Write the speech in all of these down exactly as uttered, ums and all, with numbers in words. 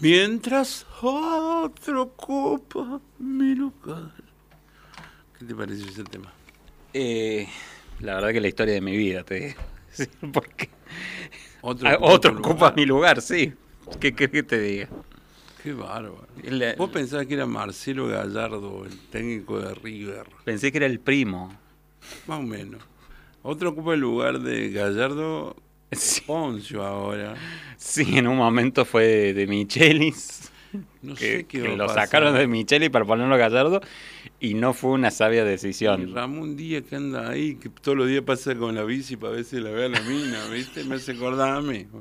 Mientras otro ocupa mi lugar. ¿Qué te parece ese tema? Eh, la verdad que la historia de mi vida, te digo. Sí, porque Otro ah, ocupa, otro tu ocupa lugar. mi lugar, sí. ¿Qué querés que te diga? Qué bárbaro. La- Vos pensabas que era Marcelo Gallardo, el técnico de River. Pensé que era el primo. Más o menos. Otro ocupa el lugar de Gallardo, Sí, Poncio ahora. sí, en un momento fue de, de Michelis. No Que, sé qué que va a lo pasar. sacaron de Micheli para ponerlo a Gallardo y no fue una sabia Y decisión. Ramón Díaz que anda ahí, que todos los días pasa con la bici para ver si la ve a la mina, ¿viste? Me hace acordar a mí.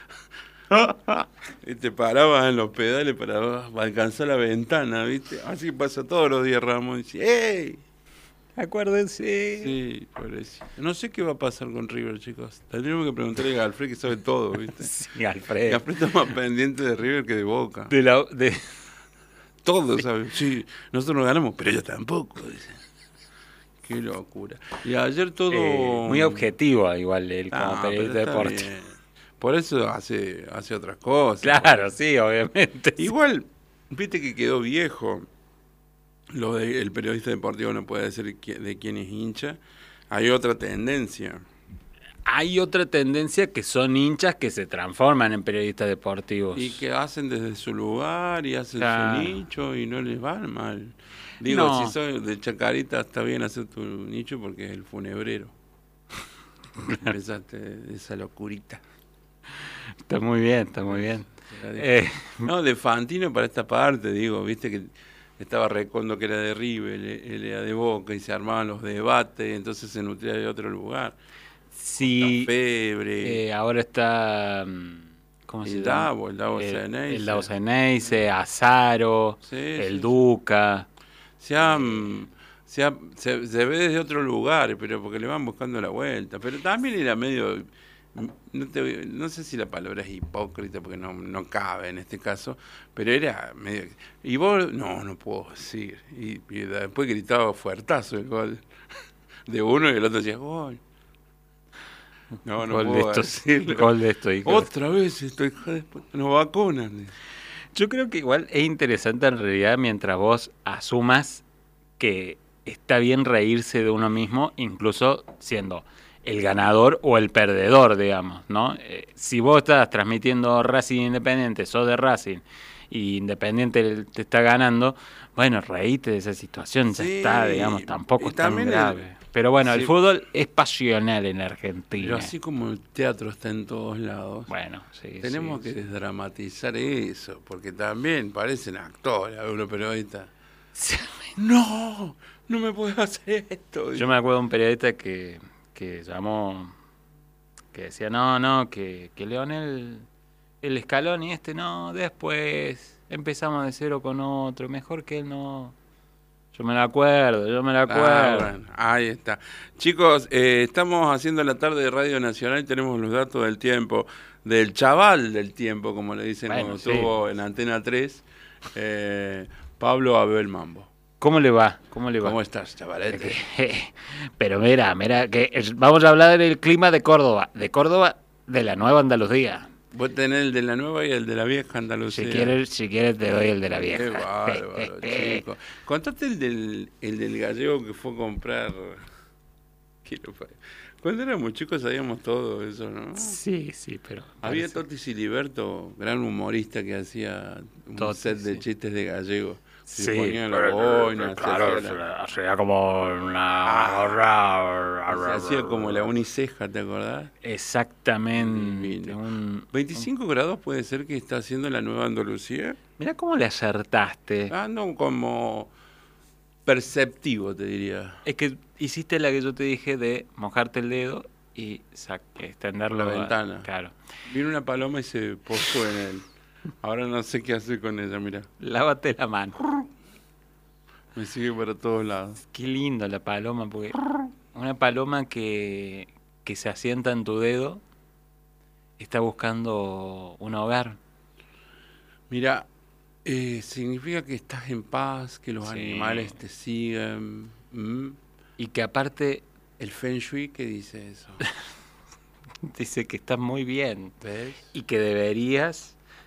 Y te parabas en los pedales para alcanzar la ventana, ¿viste? Así pasa todos los días Ramón. Dice, ¡ey! Acuérdense. Sí, pobrecito. No sé qué va a pasar con River, chicos. Tendríamos que preguntarle a Alfred que sabe todo, ¿viste? Sí, Alfredo. Alfred está más pendiente de River que de Boca. De la, de, Todo sabe. Sí, nosotros no ganamos, pero ellos tampoco, dice. Qué locura. Y ayer todo... eh, muy objetivo igual él como Ah, pero periodista está deportivo. bien. Por eso hace, hace otras cosas. Claro, sí, obviamente. sí. Igual, viste que quedó viejo. Lo de el periodista deportivo no puede decir qui- de quién es hincha. Hay otra tendencia. Hay otra tendencia que son hinchas que se transforman en periodistas deportivos. Y que hacen desde su lugar y hacen Claro. su nicho y no les va mal. Digo, No. si soy de Chacarita está bien hacer tu nicho porque es el funebrero. Empezaste de esa locurita. Está muy bien, está muy bien. Eh, No, de Fantino para esta parte, digo, viste que estaba Recondo que era de River, él, él era de Boca y se armaban los debates, entonces se nutría de otro lugar. sí, Febre, eh, ahora está... mm, ¿Cómo se el llama? Davo, el Davo El, Ceneice. el Davo Ceneice, Azaro, Sí, el sí, Duca. Se, han- se, ha- se, se ve desde otro lugar, pero porque le van buscando la vuelta. Pero también era medio, no, te- no sé si la palabra es hipócrita, porque no, no cabe en este caso, pero era medio... Y vos, no, no puedo decir. Y, y después gritaba fuertazo el gol de uno y el otro decía, gol. No, no Gol de puedo esto, decirlo. gol de esto, hijo. Otra vez estoy hijo de puta, nos vacunan. Yo creo que igual es interesante en realidad mientras vos asumas que está bien reírse de uno mismo, incluso siendo el ganador o el perdedor, digamos, ¿no? Eh, si vos estás transmitiendo Racing Independiente, sos de Racing, y Independiente te está ganando, bueno, reíte de esa situación, ya Sí, está, digamos, tampoco y es tan también el- grave. Pero bueno, el sí. fútbol es pasional en Argentina. Pero así como el teatro está en todos lados, Bueno, sí, tenemos sí, que sí. desdramatizar eso, porque también parecen actores algunos periodistas. No, no me puedes hacer esto. Yo me acuerdo de un periodista que, que llamó, que decía, no, no, que, que Leonel, el escalón y este no, después empezamos de cero con otro, mejor que él no. Yo me la acuerdo, yo me la acuerdo. Ah, bueno, ahí está. Chicos, eh, estamos haciendo la tarde de Radio Nacional, tenemos los datos del tiempo, del chaval del tiempo, como le dicen Bueno, cuando sí. estuvo en Antena tres, eh, Pablo Abel Mambo. ¿Cómo le va? ¿Cómo le va? ¿Cómo estás, chavalete? Pero mira, mira, que es- vamos a hablar del clima de Córdoba, de Córdoba, de la Nueva Andalucía. Vos tenés el de la nueva y el de la vieja Andalucía. Si quieres, si quieres te doy el de la Qué vieja. bárbaro, chico. Contate el del, el del gallego que fue a comprar. ¿Qué lo fue? Cuando éramos chicos sabíamos todo eso, ¿no? Sí, sí, pero... Había parece- Totti Siliberto, gran humorista que hacía un Totti, set de sí. chistes de gallego. Se Sí, ponía la pero- boina, se claro, hacía la- sería como una... se hacía como la uniceja, ¿te acordás? Exactamente. Divino. Un... ¿veinticinco grados puede ser que está haciendo la nueva Andalucía? Mirá cómo le acertaste. Ah, no, como perceptivo, te diría. Es que hiciste la que yo te dije de mojarte el dedo y sa- extenderlo La a- ventana. Claro. Vino una paloma y se posó en él. Ahora no sé qué hacer con ella, mira. Lávate la mano. Me sigue para todos lados. Qué lindo la paloma, porque una paloma que, que se asienta en tu dedo está buscando un hogar. Mira, eh, significa que estás en paz, que los Sí. animales te siguen. ¿Mm? Y que aparte El Feng Shui, ¿qué dice eso? dice que estás muy bien ¿Ves? y que deberías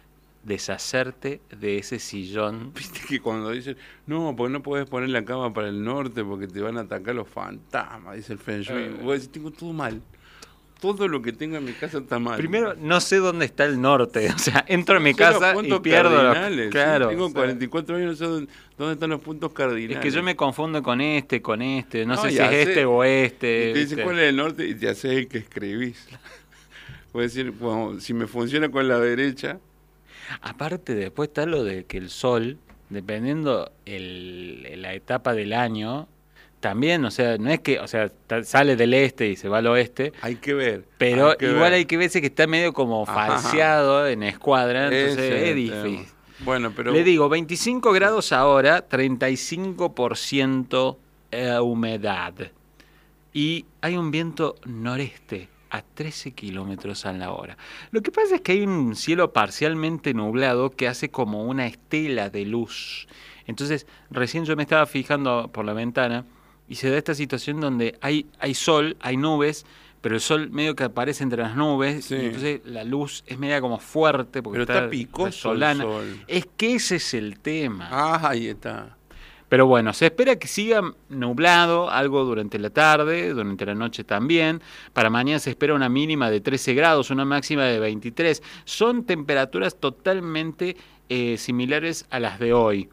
deshacerte de ese sillón. Viste que cuando dicen, no, porque no podés poner la cama para el norte porque te van a atacar los fantasmas, dice el Feng Shui. Eh. Vos decís, tengo todo mal. Todo lo que tengo en mi casa está mal. Primero, no sé dónde está el norte. O sea, entro en mi Son los casa y puntos pierdo los... cardinales, Claro. sí, tengo o sea, cuarenta y cuatro años, no sé dónde, dónde están los puntos cardinales. es que yo me confundo con este, con este. No, No, sé y si es hace- este o Y este. te dicen ¿viste? cuál es el norte y te haces el que escribís. Puedes decir, bueno, si me funciona con la derecha, Aparte, después está lo de que el sol, dependiendo el, la etapa del año, también, o sea, no es que, o sea, ta- sale del este y se va al oeste, hay que ver. pero hay que igual ver. hay que verse que está medio como Ajá. falseado en escuadra, entonces Ese es es el difícil. tema. Bueno, pero Le digo, veinticinco grados ahora, treinta y cinco por ciento eh, humedad. Y hay un viento noreste a trece kilómetros a la hora. Lo que pasa es que hay un cielo parcialmente nublado que hace como una estela de luz. Entonces, recién yo me estaba fijando por la ventana y se da esta situación donde hay, hay sol, hay nubes, pero el sol medio que aparece entre las nubes, Sí. y entonces la luz es media como fuerte porque pero está, está picoso el solana. sol. Es que ese es el tema. Ah, ahí está. Pero bueno, se espera que siga nublado algo durante la tarde, durante la noche también. Para mañana se espera una mínima de trece grados, una máxima de veintitrés. Son temperaturas totalmente eh, similares a las de hoy.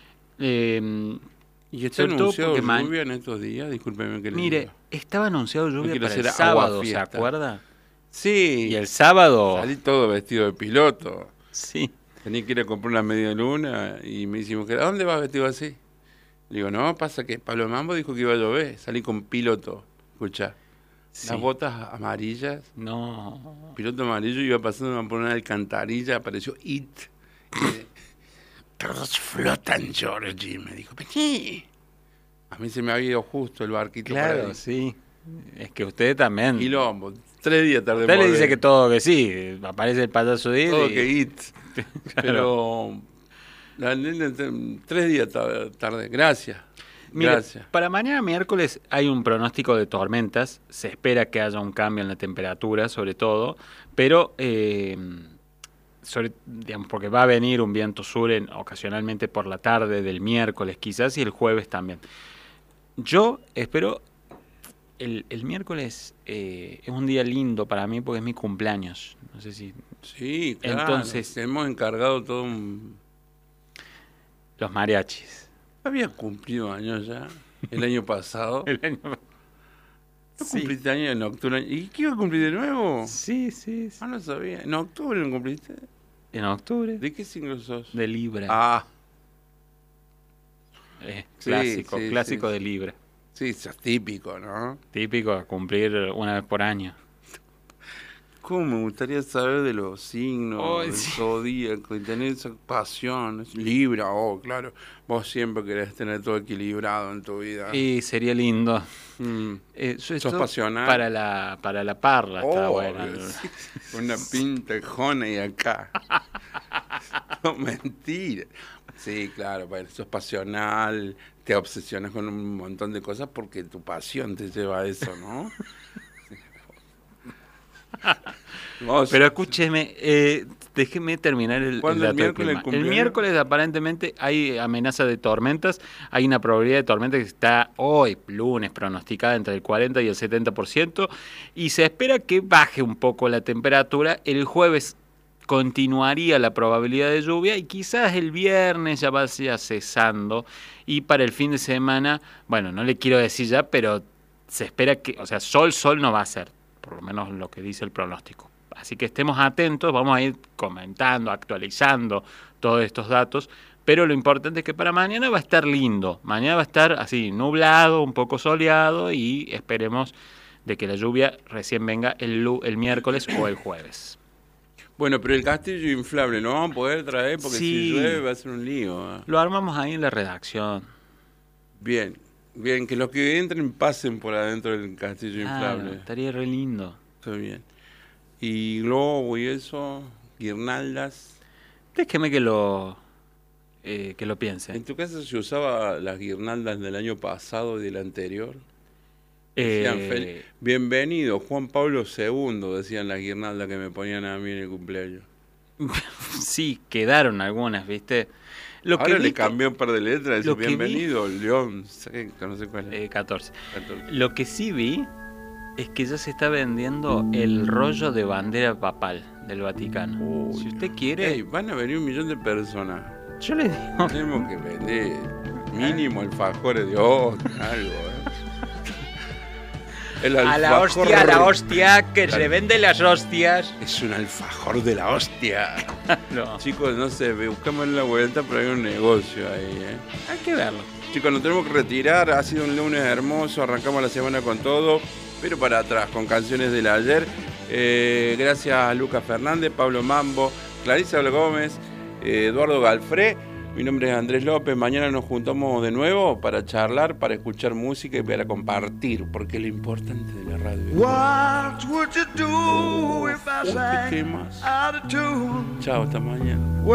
Eh, ¿Y está Sobre todo anunciado porque ma- lluvia en estos días? Discúlpeme que le mire, diga. estaba anunciado lluvia quiero para el hacer sábado, ¿se aguafiesta. acuerda? Sí, Y el sábado... salí todo vestido de piloto. Sí. Tenía que ir a comprar una media luna y me dice mi mujer, ¿a dónde vas vestido así? Le digo, no, pasa que Pablo Mambo dijo que iba a llover. Salí con piloto, escuchá. Sí. Las botas amarillas, No. piloto amarillo, iba pasando por una alcantarilla, apareció It. Y, todos flotan, Georgie, me dijo, vení. A mí se me había ido justo el barquito para Claro, ahí. sí. Es que usted también... Quilombo, tres días tarde. Usted le dice que todo que sí, aparece el payaso de todo y- que It. Claro. Pero la nena, te- tres días ta- tarde, gracias. Mire, Gracias. para mañana miércoles hay un pronóstico de tormentas. Se espera que haya un cambio en la temperatura, sobre todo, pero eh, sobre, digamos, porque va a venir un viento sur en, ocasionalmente por la tarde del miércoles, quizás, y el jueves también. Yo espero el, el miércoles eh, es un día lindo para mí porque es mi cumpleaños. No sé si Sí, claro. Entonces- hemos encargado todo un... los mariachis. Había cumplido años ya, el año pasado. El año- ¿No Sí. cumpliste años en octubre? ¿Y qué iba a cumplir de nuevo? Sí, sí, sí. Ah, no sabía. ¿En octubre no cumpliste? En octubre. ¿De qué signo sos? De Libra. Ah, Eh, Sí, clásico, sí, clásico sí. de Libra. sí, eso es típico, ¿no? Típico a cumplir una vez por año. ¿Cómo me gustaría saber de los signos, Oh, del sí. zodíaco y tener esa pasión? Libra, oh, claro. Vos siempre querés tener todo equilibrado en tu vida. Y sería lindo. Mm. Eh, yo- ¿Sos esto pasional? Para la, para la parla está Oh, bueno. sí. Una pinta de honey acá. No, mentira. Sí, claro, bueno, sos pasional, te obsesionas con un montón de cosas porque tu pasión te lleva a eso, ¿no? Vos- Pero escúcheme, eh, déjeme terminar el, el ¿Cuándo, dato el del miércoles, clima. el cumpleaños? El miércoles aparentemente hay amenaza de tormentas, hay una probabilidad de tormenta que está hoy, lunes, pronosticada entre el cuarenta y el setenta por ciento, y se espera que baje un poco la temperatura. El jueves continuaría la probabilidad de lluvia y quizás el viernes ya vaya cesando, y para el fin de semana, bueno, no le quiero decir ya, pero se espera que, o sea, sol, sol no va a ser, por lo menos lo que dice el pronóstico. Así que estemos atentos, vamos a ir comentando, actualizando todos estos datos, pero lo importante es que para mañana va a estar lindo, mañana va a estar así, nublado, un poco soleado, y esperemos de que la lluvia recién venga el, lu- el miércoles o el jueves. Bueno, pero el castillo inflable no vamos a poder traer porque Sí. si llueve va a ser un lío. ¿eh? Lo armamos ahí en la redacción. Bien, bien, que los que entren pasen por adentro del castillo Ah, inflable. estaría re lindo. Está bien. Y globo y eso, guirnaldas. Déjeme que lo, eh, que lo piense. ¿En tu casa se usaba las guirnaldas del año pasado y del anterior? Decían, Eh, fel- bienvenido, Juan Pablo segundo, decían las guirnaldas que me ponían a mí en el cumpleaños. sí, quedaron algunas, ¿viste? Lo Ahora que le vi cambió un par de letras, dice lo que vi- bienvenido, León, sé- no sé cuál eh, es. catorce. catorce. Lo que sí vi es que ya se está vendiendo el rollo de bandera papal del Vaticano. Uy. Si usted quiere, Ey, van a venir un millón de personas. yo le digo, Tenemos que vender mínimo alfajores de hostia, algo, ¿eh? El a la alfajor hostia, a la hostia, que La- se venden las hostias. Es un alfajor de la hostia. No, Chicos, no sé, buscamos en la vuelta, pero hay un negocio ahí, ¿eh? hay que verlo. Chicos, nos tenemos que retirar. Ha sido un lunes hermoso. Arrancamos la semana con todo, pero para atrás, con canciones del ayer. Eh, gracias a Lucas Fernández, Pablo Mambo, Clarisa Gómez, eh, Eduardo Galfré. Mi nombre es Andrés López. Mañana nos juntamos de nuevo para charlar, para escuchar música y para compartir, porque es lo importante de la radio. What would you do if I Uy, qué sang temas. out of tune? Chao, hasta mañana.